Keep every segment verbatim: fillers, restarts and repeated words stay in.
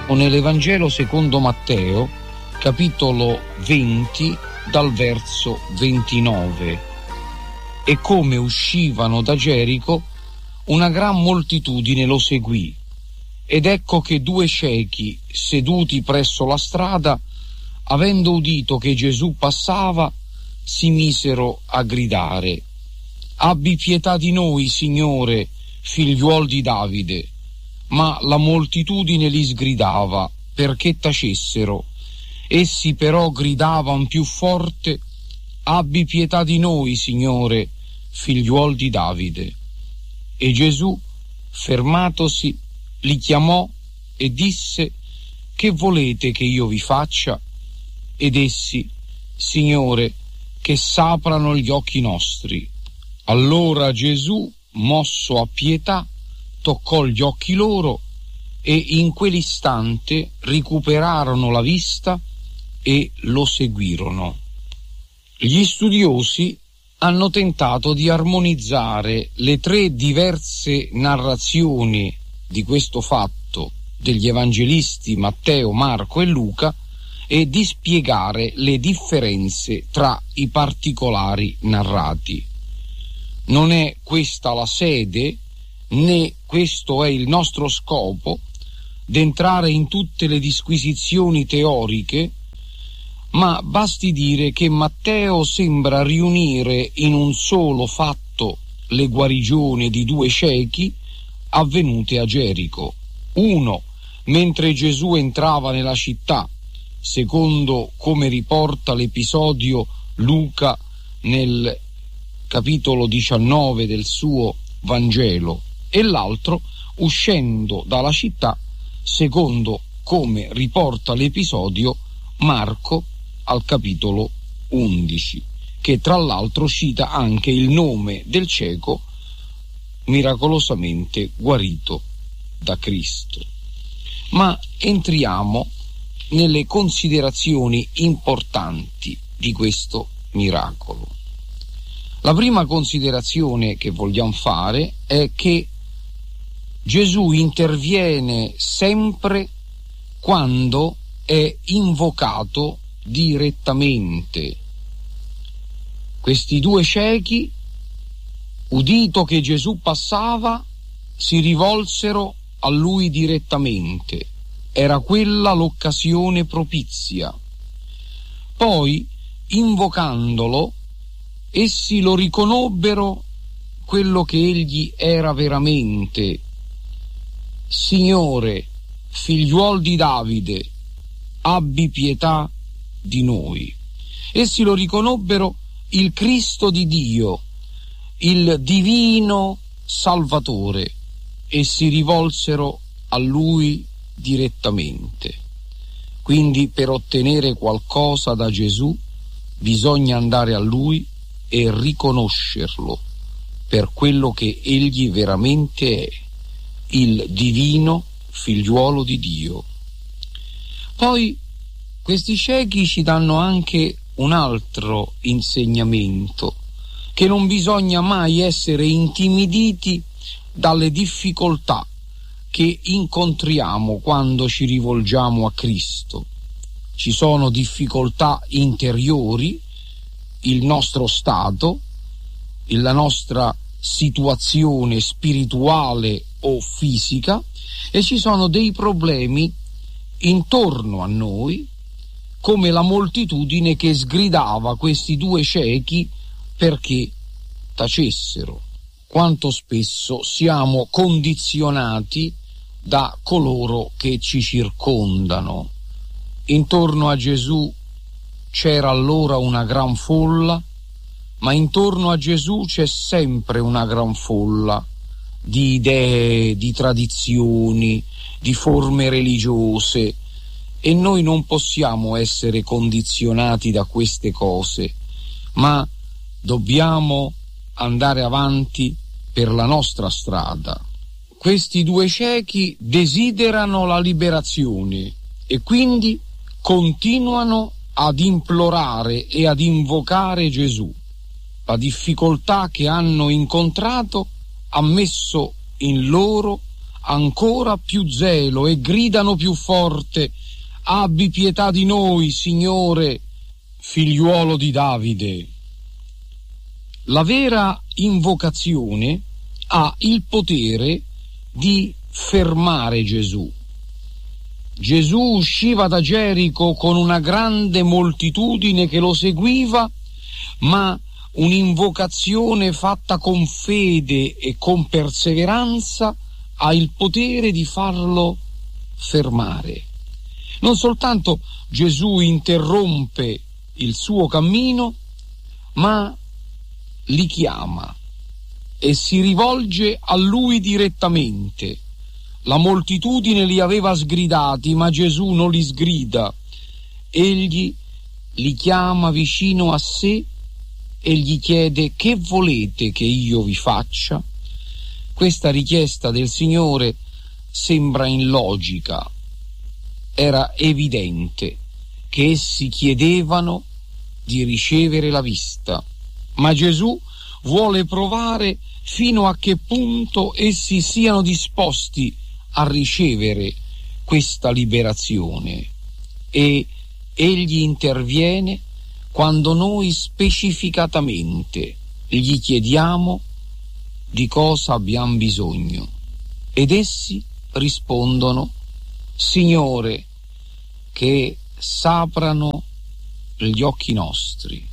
O nell'Evangelo secondo Matteo, capitolo venti, dal verso ventinove. E come uscivano da Gerico, una gran moltitudine lo seguì. Ed ecco che due ciechi, seduti presso la strada, avendo udito che Gesù passava, si misero a gridare: «Abbi pietà di noi, Signore, figliuol di Davide». Ma la moltitudine li sgridava perché tacessero. Essi però gridavan più forte: «Abbi pietà di noi, Signore, figliuol di Davide». E Gesù, fermatosi, li chiamò e disse: «Che volete che io vi faccia?» Ed essi: «Signore, che s'aprano gli occhi nostri». Allora Gesù, mosso a pietà, toccò gli occhi loro e in quell'istante recuperarono la vista e lo seguirono. Gli studiosi hanno tentato di armonizzare le tre diverse narrazioni di questo fatto degli evangelisti Matteo, Marco e Luca e di spiegare le differenze tra i particolari narrati. Non è questa la sede, né questo è il nostro scopo, d'entrare in tutte le disquisizioni teoriche, ma basti dire che Matteo sembra riunire in un solo fatto le guarigioni di due ciechi avvenute a Gerico. Uno, mentre Gesù entrava nella città, secondo come riporta l'episodio Luca nel capitolo diciannove del suo Vangelo, e l'altro uscendo dalla città, secondo come riporta l'episodio Marco al capitolo undici, che tra l'altro cita anche il nome del cieco miracolosamente guarito da Cristo. Ma entriamo nelle considerazioni importanti di questo miracolo. La prima considerazione che vogliamo fare è che Gesù interviene sempre quando è invocato direttamente. Questi due ciechi, udito che Gesù passava, si rivolsero a lui direttamente. Era quella l'occasione propizia. Poi, invocandolo, essi lo riconobbero quello che egli era veramente: «Signore, figliuol di Davide, abbi pietà di noi». Essi lo riconobbero il Cristo di Dio, il divino Salvatore, e si rivolsero a lui direttamente. Quindi per ottenere qualcosa da Gesù bisogna andare a lui e riconoscerlo per quello che egli veramente è, il divino figliuolo di Dio. Poi questi ciechi ci danno anche un altro insegnamento, che non bisogna mai essere intimiditi dalle difficoltà che incontriamo quando ci rivolgiamo a Cristo. Ci sono difficoltà interiori, il nostro stato, la nostra situazione spirituale o fisica, e ci sono dei problemi intorno a noi, come la moltitudine che sgridava questi due ciechi perché tacessero. Quanto spesso siamo condizionati da coloro che ci circondano. Intorno a Gesù c'era allora una gran folla, ma intorno a Gesù c'è sempre una gran folla di idee, di tradizioni, di forme religiose, e noi non possiamo essere condizionati da queste cose, ma dobbiamo andare avanti per la nostra strada. Questi due ciechi desiderano la liberazione e quindi continuano ad implorare e ad invocare Gesù. La difficoltà che hanno incontrato ha messo in loro ancora più zelo e gridano più forte: abbi pietà di noi, Signore, figliuolo di Davide. La vera invocazione ha il potere di fermare Gesù. Gesù usciva da Gerico con una grande moltitudine che lo seguiva, ma un'invocazione fatta con fede e con perseveranza ha il potere di farlo fermare. Non soltanto Gesù interrompe il suo cammino, ma li chiama e si rivolge a lui direttamente. La moltitudine li aveva sgridati, ma Gesù non li sgrida. Egli li chiama vicino a sé e gli chiede: che volete che io vi faccia? Questa richiesta del Signore sembra illogica. Era evidente che essi chiedevano di ricevere la vista, ma Gesù vuole provare fino a che punto essi siano disposti a ricevere questa liberazione, e egli interviene quando noi specificatamente gli chiediamo di cosa abbiamo bisogno, ed essi rispondono: Signore, che s'aprano gli occhi nostri.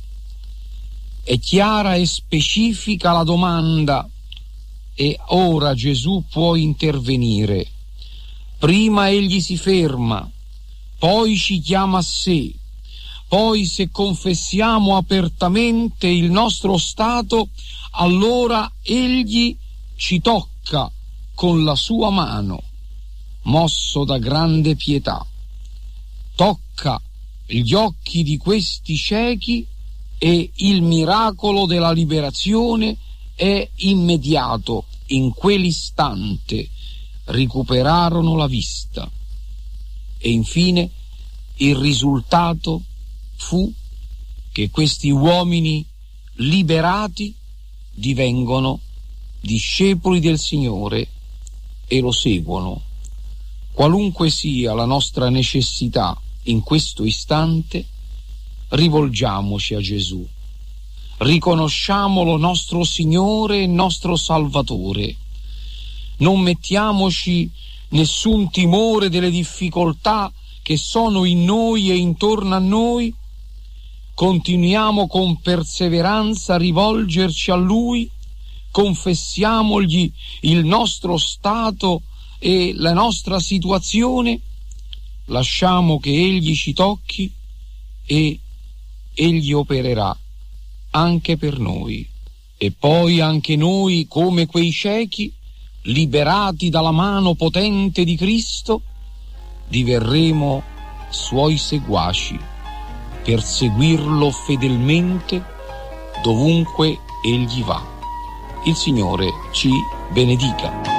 È chiara e specifica la domanda, e ora Gesù può intervenire. Prima egli si ferma, poi ci chiama a sé, poi se confessiamo apertamente il nostro stato, allora egli ci tocca con la sua mano, mosso da grande pietà. Tocca gli occhi di questi ciechi e il miracolo della liberazione è immediato. In quell'istante recuperarono la vista, e infine il risultato fu che questi uomini liberati divengono discepoli del Signore e lo seguono. Qualunque sia la nostra necessità in questo istante, rivolgiamoci a Gesù. Riconosciamolo nostro Signore e nostro Salvatore. Non mettiamoci nessun timore delle difficoltà che sono in noi e intorno a noi. Continuiamo con perseveranza a rivolgerci a Lui, confessiamogli il nostro stato e la nostra situazione, lasciamo che Egli ci tocchi e Egli opererà anche per noi. E poi anche noi, come quei ciechi, liberati dalla mano potente di Cristo, diverremo Suoi seguaci per seguirlo fedelmente dovunque Egli va. Il Signore ci benedica.